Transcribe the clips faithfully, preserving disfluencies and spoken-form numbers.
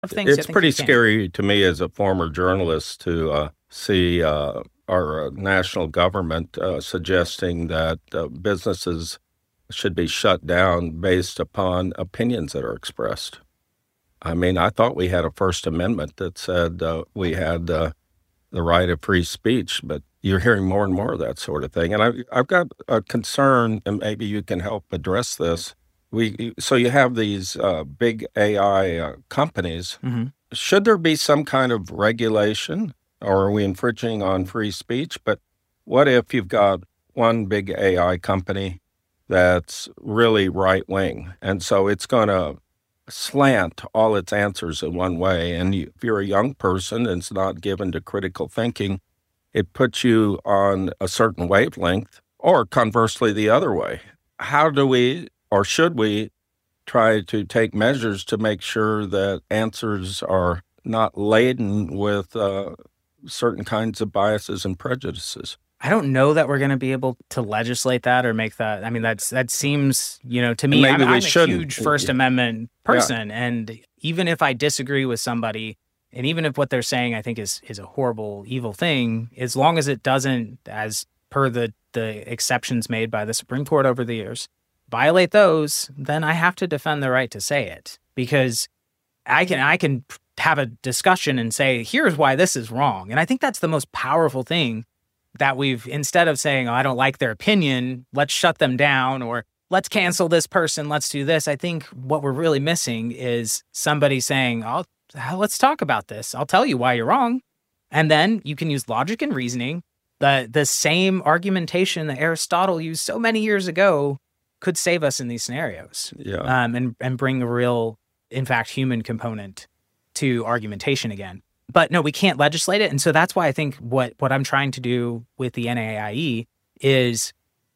of things I It's think you pretty can. scary to me as a former journalist to uh, see uh, our uh, national government uh, suggesting that uh, businesses should be shut down based upon opinions that are expressed. I mean, I thought we had a First Amendment that said uh, we had uh, the right of free speech, but you're hearing more and more of that sort of thing. And I, I've got a concern, and maybe you can help address this. We so you have these uh, big A I uh, companies. Hmm. Should there be some kind of regulation, or are we infringing on free speech? But what if you've got one big A I company that's really right wing, and so it's going to slant all its answers in one way? And you, if you're a young person and it's not given to critical thinking, it puts you on a certain wavelength, or conversely, the other way. How do we, or should we, try to take measures to make sure that answers are not laden with uh, certain kinds of biases and prejudices? I don't know that we're going to be able to legislate that or make that. I mean, that's that seems, you know, to And me, I'm, maybe we I'm a shouldn't. huge First Amendment Yeah, person, and even if I disagree with somebody, and even if what they're saying I think is is a horrible, evil thing, as long as it doesn't, as per the the exceptions made by the Supreme Court over the years, violate those, then I have to defend the right to say it because I can I can have a discussion and say, here's why this is wrong, and I think that's the most powerful thing that we've, instead of saying, oh, I don't like their opinion, let's shut them down, or let's cancel this person, let's do this. I think what we're really missing is somebody saying, oh, let's talk about this. I'll tell you why you're wrong. And then you can use logic and reasoning. The, the same argumentation that Aristotle used so many years ago could save us in these scenarios, yeah. um, and, and bring a real, in fact, human component to argumentation again. But no, we can't legislate it. And so that's why I think what, what I'm trying to do with the N A I E is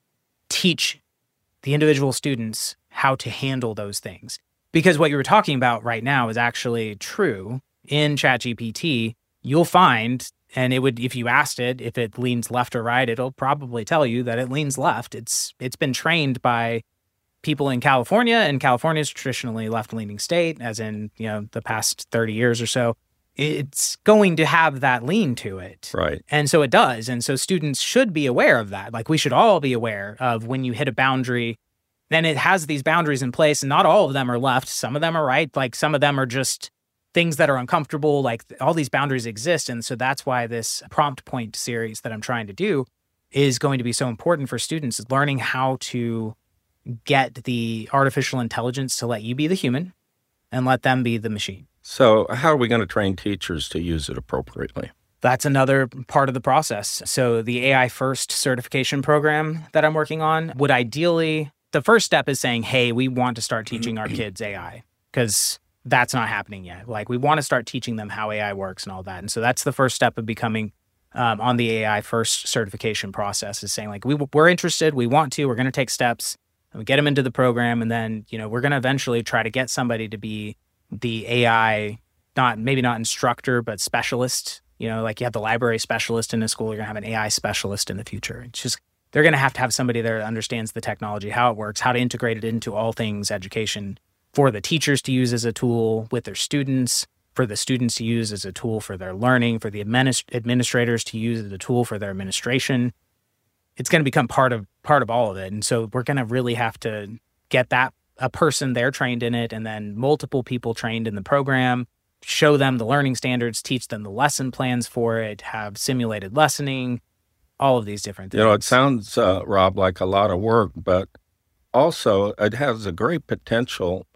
teach the individual students how to handle those things. Because what you were talking about right now is actually true. In ChatGPT, you'll find, and it would, if you asked it, if it leans left or right, it'll probably tell you that it leans left. It's It's been trained by people in California, and California is traditionally left-leaning state, as in, you know, the past thirty years or so. It's going to have that lean to it. Right. And so it does. And so students should be aware of that. Like we should all be aware of when you hit a boundary, then it has these boundaries in place, and not all of them are left. Some of them are right. Like some of them are just things that are uncomfortable. Like all these boundaries exist. And so that's why this prompt point series that I'm trying to do is going to be so important for students, is learning how to get the artificial intelligence to let you be the human and let them be the machine. So how are we going to train teachers to use it appropriately? That's another part of the process. So the A I First certification program that I'm working on would ideally, the first step is saying, hey, we want to start teaching our kids A I, because that's not happening yet. Like we want to start teaching them how A I works and all that. And so that's the first step of becoming um, on the A I First certification process, is saying like, we, we're interested, we want to, we're going to take steps, and we get them into the program. And then, you know, we're going to eventually try to get somebody to be the A I, not maybe not instructor, but specialist. You know, like you have the library specialist in a school, you're going to have an A I specialist in the future. It's just, they're going to have to have somebody there that understands the technology, how it works, how to integrate it into all things education, for the teachers to use as a tool with their students, for the students to use as a tool for their learning, for the administ- administrators to use as a tool for their administration. It's going to become part of part of all of it. And so we're going to really have to get that a person there trained in it, and then multiple people trained in the program, show them the learning standards, teach them the lesson plans for it, have simulated lessoning, all of these different things. You know, it sounds, uh, Rob, like a lot of work, but also it has a great potential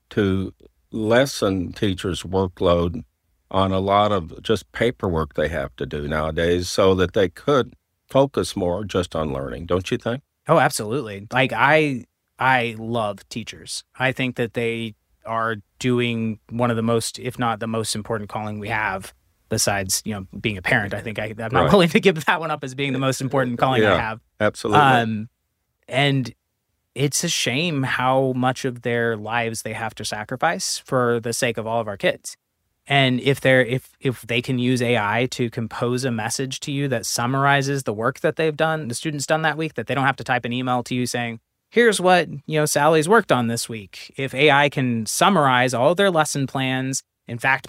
to lessen teachers' workload on a lot of just paperwork they have to do nowadays, so that they could focus more just on learning, don't you think? Oh, absolutely. Like I I love teachers. I think that they are doing one of the most, if not the most important calling we have, besides, you know, being a parent. I think I, I'm not Right. willing to give that one up as being the most important calling I Yeah, have. absolutely. Um, and it's a shame how much of their lives they have to sacrifice for the sake of all of our kids. And if they're if if they can use A I to compose a message to you that summarizes the work that they've done, the students done that week, that they don't have to type an email to you saying, here's what, you know, Sally's worked on this week. If A I can summarize all of their lesson plans In fact,